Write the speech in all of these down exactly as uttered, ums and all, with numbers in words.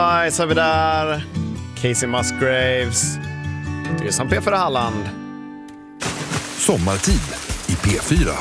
Hej, så är vi där. Casey Musgraves. Det är som P fyra Halland. Sommartid i P fyra.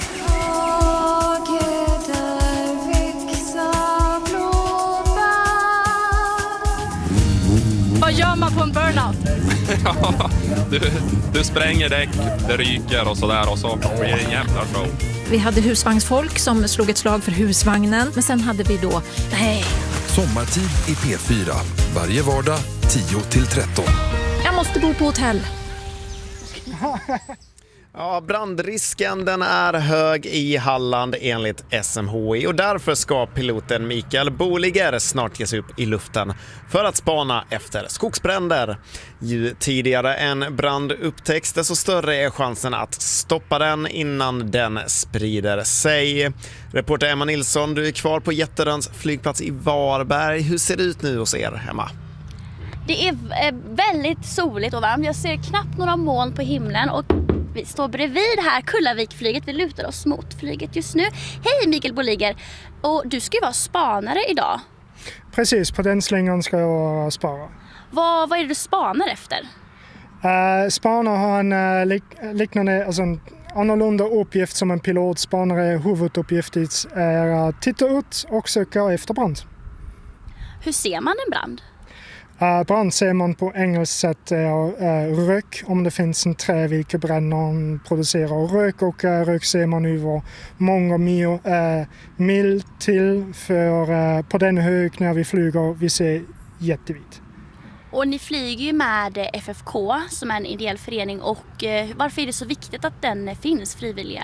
Vad gör man på en burnout? Ja, du, du spränger däck, det ryker och sådär och så blir det en jävla show. Vi hade husvagnsfolk som slog ett slag för husvagnen. Men sen hade vi då, nej. Sommartid i P fyra. Varje vardag tio till tretton. Jag måste bo på hotell. Ja, brandrisken den är hög i Halland enligt S M H I och därför ska piloten Mikael Boliger snart ge sig upp i luften för att spana efter skogsbränder. Ju tidigare en brand upptäcks, desto större är chansen att stoppa den innan den sprider sig. Reporter Emma Nilsson, du är kvar på Jätteröns flygplats i Varberg. Hur ser det ut nu hos er hemma? Det är väldigt soligt och varmt. Jag ser knappt några moln på himlen och vi står bredvid här Kullavikflyget. Vi lutar oss mot flyget just nu. Hej Mikael Boliger! Och du ska ju vara spanare idag. Precis, på den slängan ska jag spara. Vad, vad är det du spanar efter? Uh, spanare har en uh, lik, liknande, alltså en annorlunda uppgift som en pilot. Spanare huvuduppgift är att titta ut och söka efter brand. Hur ser man en brand? Uh, brand ser man på engelskt sätt är uh, rök. Om det finns en trä vilket bränner producerar rök och uh, rök ser man över många mil, uh, mil till för uh, på den hög när vi flyger vi ser jättevitt. Och ni flyger ju med F F K som är en ideell förening och uh, varför är det så viktigt att den finns frivilliga?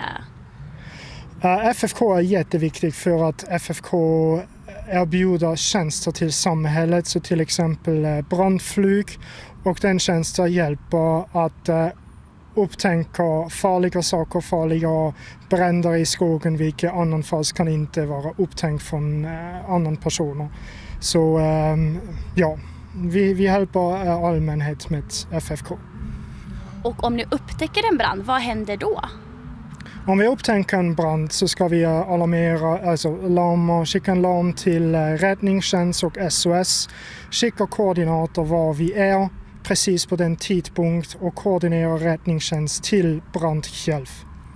Uh, F F K är jätteviktigt för att F F K erbjuder tjänster till samhället, så till exempel brandflyg, och den tjänsten hjälper att uh, upptäcka farliga saker, farliga bränder i skogen vilka annanfalls kan inte vara upptänkt från uh, annan personer. Så um, ja, vi, vi hjälper uh, allmänhet med F F K. Och om ni upptäcker en brand, vad händer då? Om vi upptäcker en brand så ska vi alarmera, alltså larma, skicka en larm till räddningstjänst och S O S, skicka koordinater var vi är precis på den tidpunkt och koordinera räddningstjänst till brandhjälp.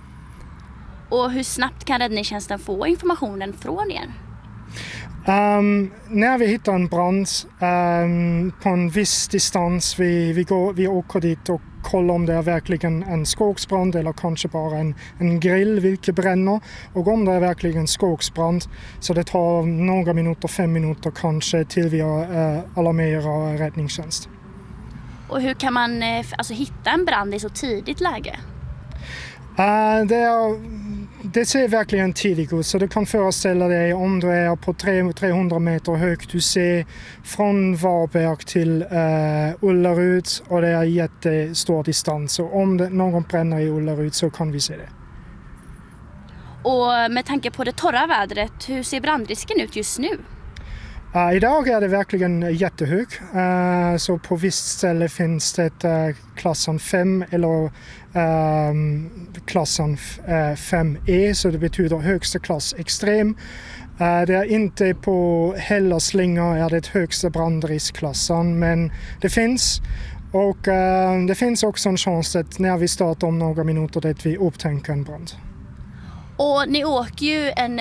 Och hur snabbt kan räddningstjänsten få informationen från er? Um, när vi hittar en brand um, på en viss distans, vi, vi, går, vi åker dit och kollar om det är verkligen en skogsbrand eller kanske bara en, en grill vilket bränner. Och om det är verkligen en skogsbrand så det tar några minuter, fem minuter kanske till vi uh, alarmerar räddningstjänst. Och hur kan man uh, alltså, hitta en brand i så tidigt läge? Uh, det, är, det ser verkligen tidigt ut, så du kan föreställa dig om du är på trehundra meter högt. Du ser från Varberg till uh, Ullerud och det är jättestor distans. Så om det, någon bränner i Ullerud så kan vi se det. Och med tanke på det torra vädret, hur ser brandrisken ut just nu? Uh, idag är det verkligen jättehög. Uh, så på visst ställe finns det uh, klassen fem eller uh, klassen uh, fem E, så det betyder högsta klass extrem. Uh, det är inte på hela slingor är det högsta brandriskklassen, men det finns. Och uh, det finns också en chans att när vi startar om några minuter att vi upptäcker en brand. Och ni åker ju en